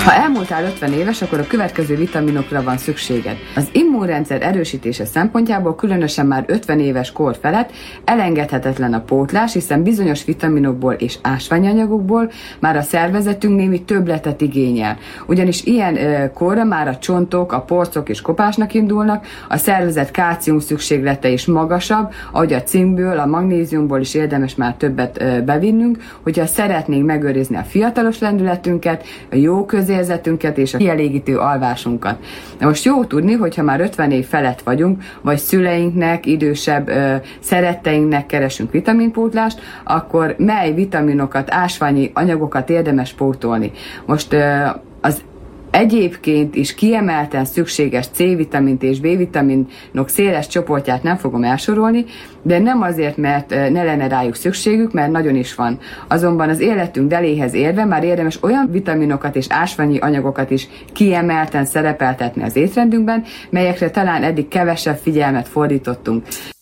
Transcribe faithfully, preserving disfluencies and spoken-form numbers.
Ha elmúltál ötven éves, akkor a következő vitaminokra van szükséged. Az immunrendszer erősítése szempontjából, különösen már ötven éves kor felett elengedhetetlen a pótlás, hiszen bizonyos vitaminokból és ásványanyagokból már a szervezetünk némi többletet igényel. Ugyanis ilyen ö, korra már a csontok, a porcok és kopásnak indulnak, a szervezet kálcium szükséglete is magasabb, ahogy a cinkből, a magnéziumból is érdemes már többet ö, bevinnünk, hogyha szeretnénk megőrizni a fiatalos lendületünket, a jó közérzetünket és a kielégítő alvásunkat. De most jó tudni, hogyha már ötven év felett vagyunk, vagy szüleinknek, idősebb ö, szeretteinknek keresünk vitaminpótlást, akkor mely vitaminokat, ásványi anyagokat érdemes pótolni? Most ö, az egyébként is kiemelten szükséges C-vitamint és B-vitaminok széles csoportját nem fogom elsorolni, de nem azért, mert ne lenne rájuk szükségük, mert nagyon is van. Azonban az életünk deléhez érve már érdemes olyan vitaminokat és ásványi anyagokat is kiemelten szerepeltetni az étrendünkben, melyekre talán eddig kevesebb figyelmet fordítottunk.